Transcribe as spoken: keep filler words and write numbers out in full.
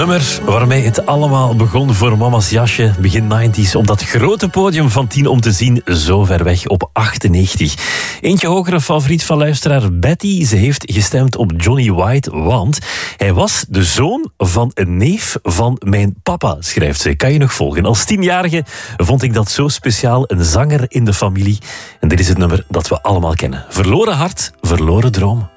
nummer waarmee het allemaal begon voor Mama's Jasje, begin negentig, op dat grote podium van tien om te zien, zo ver weg op achtennegentig. Eentje hogere favoriet van luisteraar Betty. Ze heeft gestemd op Johnny White, want hij was de zoon van een neef van mijn papa, schrijft ze. Kan je nog volgen? Als tienjarige vond ik dat zo speciaal, een zanger in de familie. En dit is het nummer dat we allemaal kennen. Verloren hart, verloren droom.